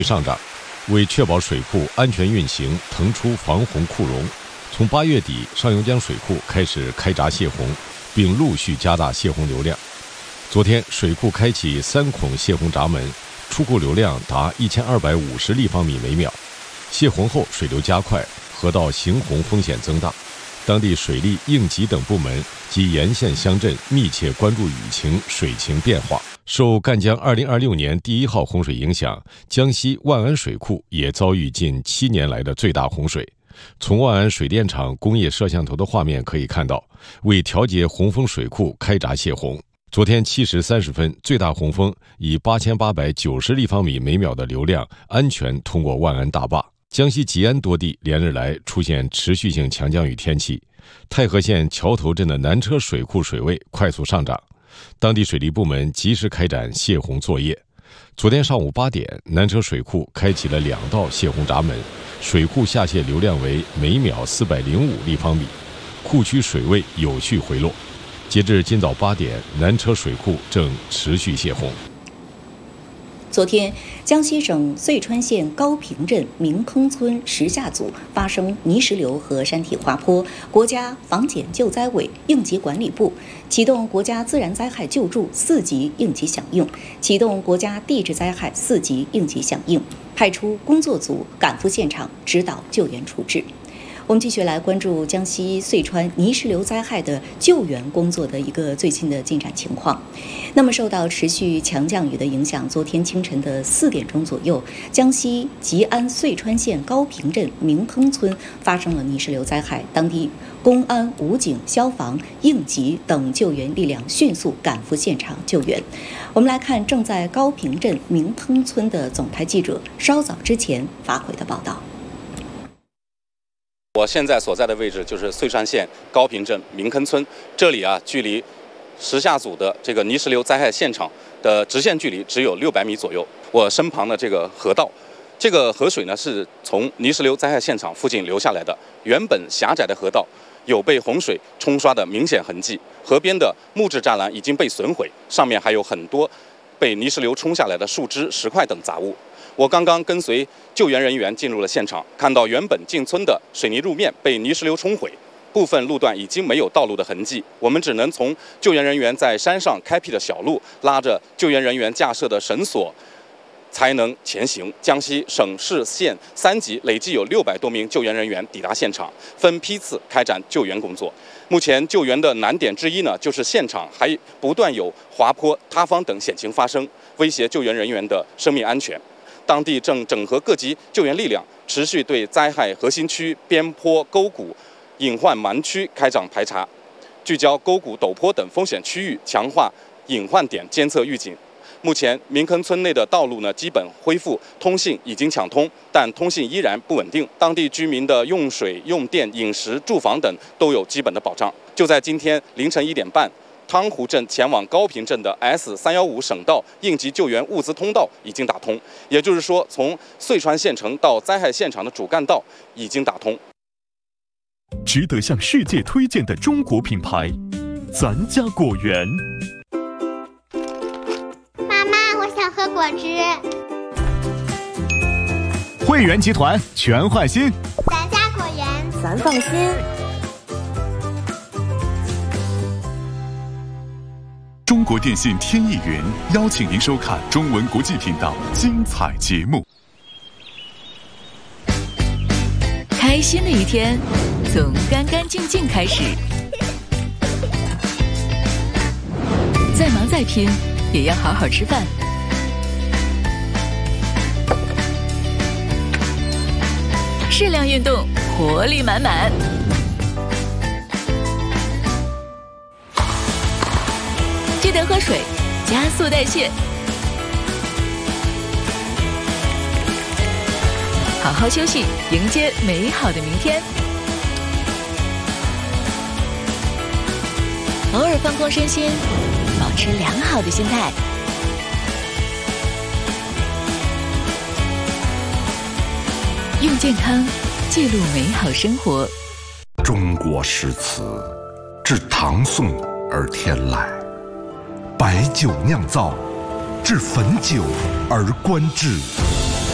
上涨。为确保水库安全运行，腾出防洪库容，从8月底，上游江水库开始开闸泄洪，并陆续加大泄洪流量。昨天，水库开启3孔泄洪闸门，出库流量达1250立方米每秒。泄洪后，水流加快，河道行洪风险增大。当地水利、应急等部门及沿线乡镇密切关注雨情、水情变化。受赣江2026年第1号洪水影响，江西万安水库也遭遇近7年来的最大洪水。从万安水电厂工业摄像头的画面可以看到，为调节洪峰水库开闸泄洪。昨天7时30分，最大洪峰以8890立方米每秒的流量安全通过万安大坝。江西吉安多地连日来出现持续性强降雨天气，太和县桥头镇的南车水库水位快速上涨，当地水利部门及时开展泄洪作业。昨天上午8点，南车水库开启了2道泄洪闸门，水库下泄流量为每秒405立方米，库区水位有序回落。截至今早8点，南车水库正持续泄洪。 昨天，江西省遂川县高平镇明坑村石下组发生泥石流和山体滑坡，国家防检救灾委应急管理部启动国家自然灾害救助4级应急响应，启动国家地质灾害4级应急响应，派出工作组赶赴现场指导救援处置。我们继续来关注江西遂川泥石流灾害的救援工作的一个最新的进展情况。那么受到持续强降雨的影响，昨天清晨的4点钟左右，江西吉安遂川县高平镇明坑村发生了泥石流灾害，当地公安、武警、消防、应急等救援力量迅速赶赴现场救援。我们来看正在高平镇明坑村的总台记者稍早之前发回的报道。 我现在所在的位置就是遂川县高平镇明坑村，这里距离石下组的这个泥石流灾害现场的直线距离只有600米左右。我身旁的这个河道，这个河水呢是从泥石流灾害现场附近流下来的，原本狭窄的河道有被洪水冲刷的明显痕迹，河边的木质栅栏已经被损毁，上面还有很多被泥石流冲下来的树枝、石块等杂物。我刚刚跟随救援人员进入了现场，看到原本进村的水泥路面被泥石流冲毁，部分路段已经没有道路的痕迹，我们只能从救援人员在山上开辟的小路，拉着救援人员架设的绳索才能前行。江西省市县3级累计有600多名救援人员抵达现场，分批次开展救援工作。目前救援的难点之一呢，就是现场还不断有滑坡、塌方等险情发生，威胁救援人员的生命安全。当地正整合各级救援力量，持续对灾害核心区、边坡、沟谷、隐患盲区开展排查，聚焦沟谷、陡坡等风险区域，强化隐患点监测预警。目前，明坑村内的道路呢基本恢复，通信已经抢通，但通信依然不稳定。当地居民的用水、用电、饮食、住房等都有基本的保障。就在今天凌晨1点半。汤湖镇前往高平镇的 S315省道应急救援物资通道已经打通，也就是说，从遂川县城到灾害现场的主干道已经打通。 值得向世界推荐的中国品牌，咱家果园。 妈妈，我想喝果汁。 汇源集团全换新， 咱家果园， 咱放心。 中国电信天翼云邀请您收看中文国际频道精彩节目。 开心的一天从干干净净开始，再忙再拼也要好好吃饭。适量运动，活力满满。记得喝水，加速代谢。好好休息，迎接美好的明天。偶尔放空身心，保持良好的心态。用健康记录美好生活。 中国诗词自唐宋而天来，白酒酿造，至汾酒而观之。